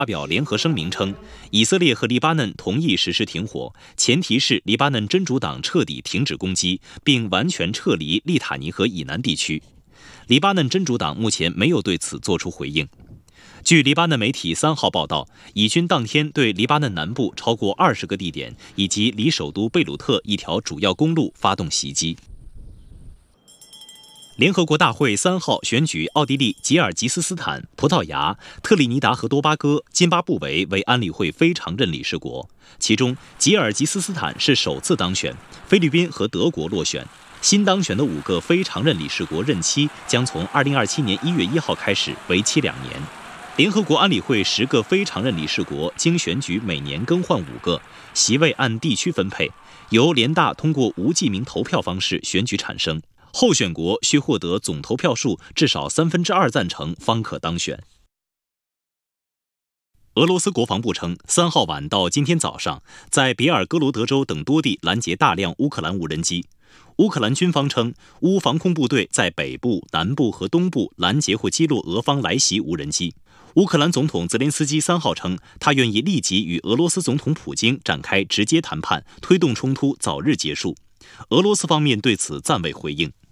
发表联合声明称，以色列和黎巴嫩同意实施停火，前提是黎巴嫩真主党彻底停止攻击，并完全撤离利塔尼河以南地区。黎巴嫩真主党目前没有对此作出回应。据黎巴嫩媒体3号报道，以军当天对黎巴嫩南部超过20个地点以及离首都贝鲁特一条主要公路发动袭击。联合国大会3号选举奥地利、吉尔吉斯斯坦、葡萄牙、特立尼达和多巴哥、津巴布韦为安理会非常任理事国，其中吉尔吉斯斯坦是首次当选，菲律宾和德国落选。新当选的5个非常任理事国任期将从2027年1月1号开始，为期2年。联合国安理会10个非常任理事国经选举每年更换5个，席位按地区分配，由联大通过无记名投票方式选举产生。候选国需获得总投票数至少2/3赞成方可当选。俄罗斯国防部称，3号晚到今天早上，在别尔哥罗德州等多地拦截大量乌克兰无人机。乌克兰军方称，乌防空部队在北部、南部和东部拦截或击落俄方来袭无人机。乌克兰总统泽连斯基3号称，他愿意立即与俄罗斯总统普京展开直接谈判，推动冲突早日结束。俄罗斯方面对此暂未回应。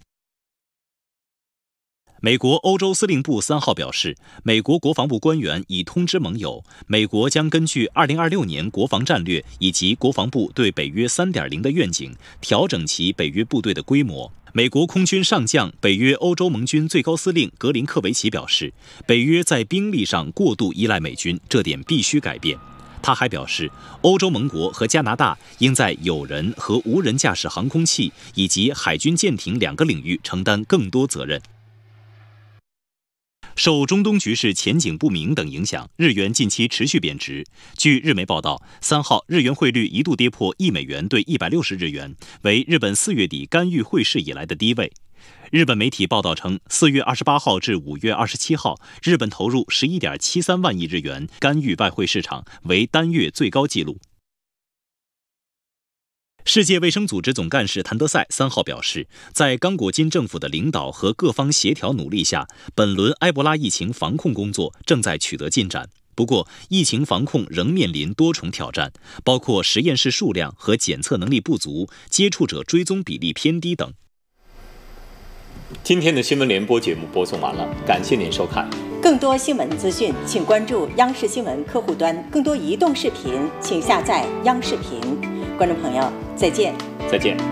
美国欧洲司令部3号表示，美国国防部官员已通知盟友，美国将根据2026年国防战略以及国防部对北约 3.0 的愿景，调整其北约部队的规模。美国空军上将、北约欧洲盟军最高司令格林克维奇表示，北约在兵力上过度依赖美军，这点必须改变。他还表示，欧洲盟国和加拿大应在有人和无人驾驶航空器以及海军舰艇2个领域承担更多责任。受中东局势前景不明等影响，日元近期持续贬值。据日媒报道，3号日元汇率一度跌破1美元兑160日元，为日本4月底干预汇市以来的低位。日本媒体报道称，4月28号至5月27号，日本投入11.73万亿日元干预外汇市场，为单月最高纪录。世界卫生组织总干事谭德赛3号表示，在刚果金政府的领导和各方协调努力下，本轮埃博拉疫情防控工作正在取得进展。不过，疫情防控仍面临多重挑战，包括实验室数量和检测能力不足、接触者追踪比例偏低等。 今天的新闻联播节目播送完了，感谢您收看。 更多新闻资讯，请关注央视新闻客户端。更多移动视频，请下载央视频。观众朋友，再见。 再见。